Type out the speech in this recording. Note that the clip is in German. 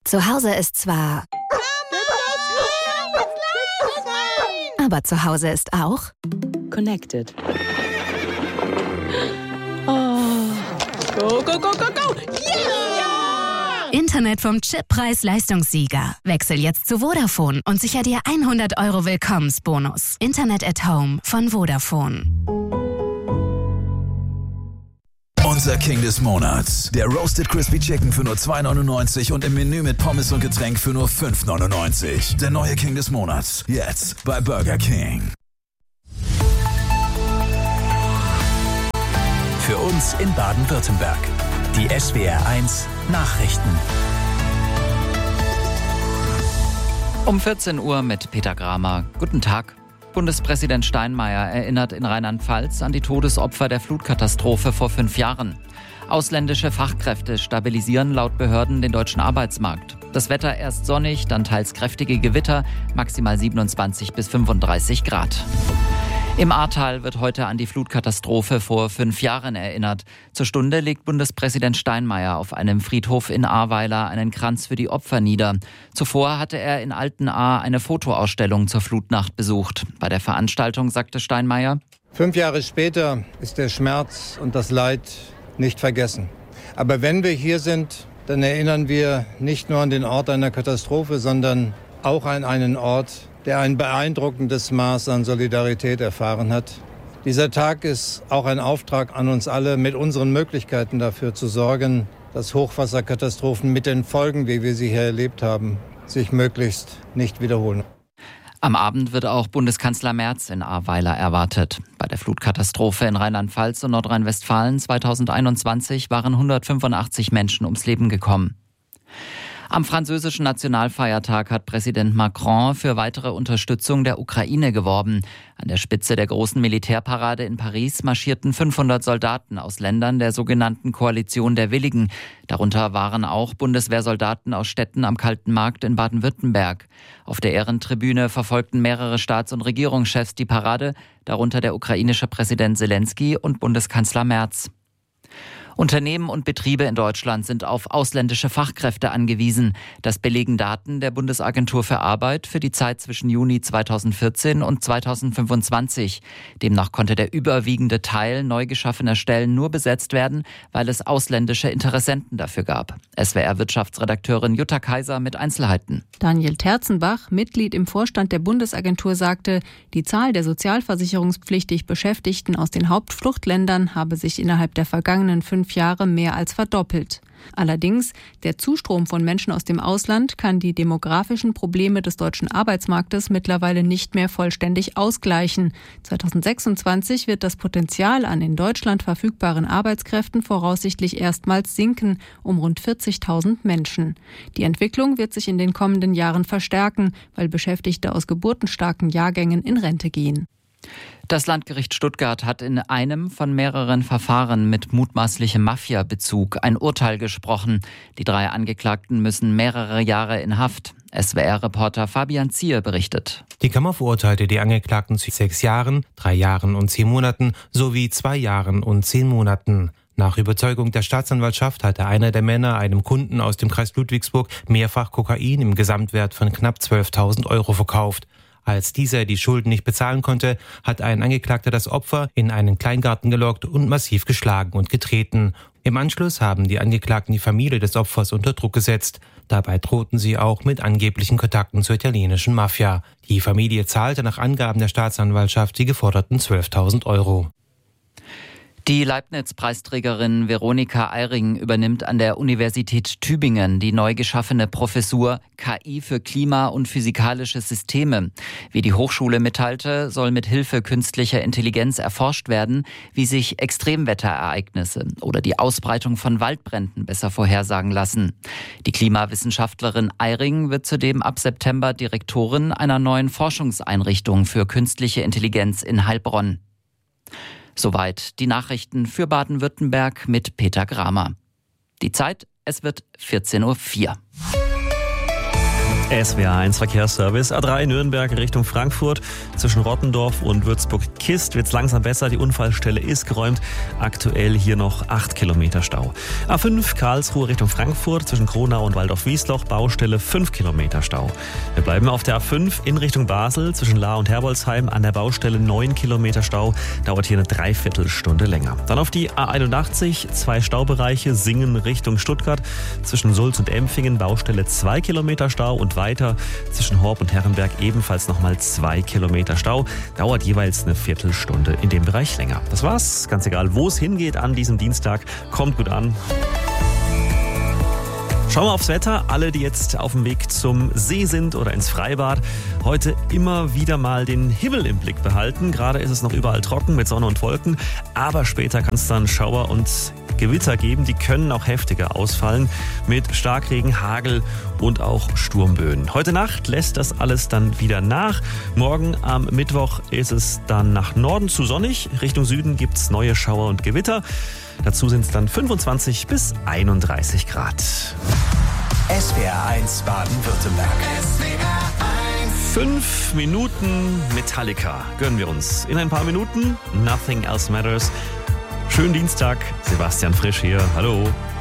Zu Hause ist zwar... Aber zu Hause ist auch... Connected. Oh. Go, go, go, go, go! Yeah! Internet vom Chip Preis-Leistungssieger. Wechsel jetzt zu Vodafone und sicher dir 100 € Willkommensbonus. Internet at Home von Vodafone. Unser King des Monats. Der Roasted Crispy Chicken für nur 2,99 und im Menü mit Pommes und Getränk für nur 5,99. Der neue King des Monats. Jetzt bei Burger King. Für uns in Baden-Württemberg. Die SWR1 Nachrichten. Um 14 Uhr mit Peter Gramer. Guten Tag. Bundespräsident Steinmeier erinnert in Rheinland-Pfalz an die Todesopfer der Flutkatastrophe vor 5 Jahren. Ausländische Fachkräfte stabilisieren laut Behörden den deutschen Arbeitsmarkt. Das Wetter erst sonnig, dann teils kräftige Gewitter, maximal 27 bis 35 Grad. Im Ahrtal wird heute an die Flutkatastrophe vor 5 Jahren erinnert. Zur Stunde legt Bundespräsident Steinmeier auf einem Friedhof in Ahrweiler einen Kranz für die Opfer nieder. Zuvor hatte er in Altenahr eine Fotoausstellung zur Flutnacht besucht. Bei der Veranstaltung sagte Steinmeier: 5 Jahre später ist der Schmerz und das Leid nicht vergessen. Aber wenn wir hier sind, dann erinnern wir nicht nur an den Ort einer Katastrophe, sondern auch an einen Ort, der ein beeindruckendes Maß an Solidarität erfahren hat. Dieser Tag ist auch ein Auftrag an uns alle, mit unseren Möglichkeiten dafür zu sorgen, dass Hochwasserkatastrophen mit den Folgen, wie wir sie hier erlebt haben, sich möglichst nicht wiederholen. Am Abend wird auch Bundeskanzler Merz in Ahrweiler erwartet. Bei der Flutkatastrophe in Rheinland-Pfalz und Nordrhein-Westfalen 2021 waren 185 Menschen ums Leben gekommen. Am französischen Nationalfeiertag hat Präsident Macron für weitere Unterstützung der Ukraine geworben. An der Spitze der großen Militärparade in Paris marschierten 500 Soldaten aus Ländern der sogenannten Koalition der Willigen. Darunter waren auch Bundeswehrsoldaten aus Städten am Kalten Markt in Baden-Württemberg. Auf der Ehrentribüne verfolgten mehrere Staats- und Regierungschefs die Parade, darunter der ukrainische Präsident Zelensky und Bundeskanzler Merz. Unternehmen und Betriebe in Deutschland sind auf ausländische Fachkräfte angewiesen. Das belegen Daten der Bundesagentur für Arbeit für die Zeit zwischen Juni 2014 und 2025. Demnach konnte der überwiegende Teil neu geschaffener Stellen nur besetzt werden, weil es ausländische Interessenten dafür gab. SWR-Wirtschaftsredakteurin Jutta Kaiser mit Einzelheiten. Daniel Terzenbach, Mitglied im Vorstand der Bundesagentur, sagte, die Zahl der sozialversicherungspflichtig Beschäftigten aus den Hauptfluchtländern habe sich innerhalb der vergangenen 5 Jahre mehr als verdoppelt. Allerdings, der Zustrom von Menschen aus dem Ausland kann die demografischen Probleme des deutschen Arbeitsmarktes mittlerweile nicht mehr vollständig ausgleichen. 2026 wird das Potenzial an in Deutschland verfügbaren Arbeitskräften voraussichtlich erstmals sinken, um rund 40.000 Menschen. Die Entwicklung wird sich in den kommenden Jahren verstärken, weil Beschäftigte aus geburtenstarken Jahrgängen in Rente gehen. Das Landgericht Stuttgart hat in einem von mehreren Verfahren mit mutmaßlichem Mafia-Bezug ein Urteil gesprochen. Die 3 Angeklagten müssen mehrere Jahre in Haft. SWR-Reporter Fabian Zier berichtet. Die Kammer verurteilte die Angeklagten zu 6 Jahren, 3 Jahren und 10 Monaten sowie 2 Jahren und 10 Monaten. Nach Überzeugung der Staatsanwaltschaft hatte einer der Männer einem Kunden aus dem Kreis Ludwigsburg mehrfach Kokain im Gesamtwert von knapp 12.000 € verkauft. Als dieser die Schulden nicht bezahlen konnte, hat ein Angeklagter das Opfer in einen Kleingarten gelockt und massiv geschlagen und getreten. Im Anschluss haben die Angeklagten die Familie des Opfers unter Druck gesetzt. Dabei drohten sie auch mit angeblichen Kontakten zur italienischen Mafia. Die Familie zahlte nach Angaben der Staatsanwaltschaft die geforderten 12.000 €. Die Leibniz-Preisträgerin Veronika Eiring übernimmt an der Universität Tübingen die neu geschaffene Professur KI für Klima- und physikalische Systeme. Wie die Hochschule mitteilte, soll mit Hilfe künstlicher Intelligenz erforscht werden, wie sich Extremwetterereignisse oder die Ausbreitung von Waldbränden besser vorhersagen lassen. Die Klimawissenschaftlerin Eiring wird zudem ab September Direktorin einer neuen Forschungseinrichtung für künstliche Intelligenz in Heilbronn. Soweit die Nachrichten für Baden-Württemberg mit Peter Gramer. Die Zeit, es wird 14:04 Uhr. SWR1 Verkehrsservice. A3 Nürnberg Richtung Frankfurt. Zwischen Rottendorf und Würzburg-Kist wird es langsam besser. Die Unfallstelle ist geräumt. Aktuell hier noch 8 Kilometer Stau. A5 Karlsruhe Richtung Frankfurt. Zwischen Kronau und Waldorf-Wiesloch. Baustelle 5 Kilometer Stau. Wir bleiben auf der A5 in Richtung Basel. Zwischen Lahr und Herbolzheim an der Baustelle 9 Kilometer Stau. Dauert hier eine Dreiviertelstunde länger. Dann auf die A81. 2 Staubereiche. Singen Richtung Stuttgart. Zwischen Sulz und Empfingen. Baustelle 2 Kilometer Stau. Und weiter zwischen Horb und Herrenberg ebenfalls nochmal 2 Kilometer Stau. Dauert jeweils eine Viertelstunde in dem Bereich länger. Das war's. Ganz egal, wo es hingeht an diesem Dienstag. Kommt gut an. Schauen wir aufs Wetter. Alle, die jetzt auf dem Weg zum See sind oder ins Freibad, heute immer wieder mal den Himmel im Blick behalten. Gerade ist es noch überall trocken mit Sonne und Wolken, aber später kann es dann Schauer und Gewitter geben. Die können auch heftiger ausfallen mit Starkregen, Hagel und auch Sturmböen. Heute Nacht lässt das alles dann wieder nach. Morgen am Mittwoch ist es dann nach Norden zu sonnig. Richtung Süden gibt es neue Schauer und Gewitter. Dazu sind es dann 25 bis 31 Grad. SWR1 Baden-Württemberg. 5 Minuten Metallica gönnen wir uns. In ein paar Minuten Nothing Else Matters. Schönen Dienstag, Sebastian Frisch hier. Hallo.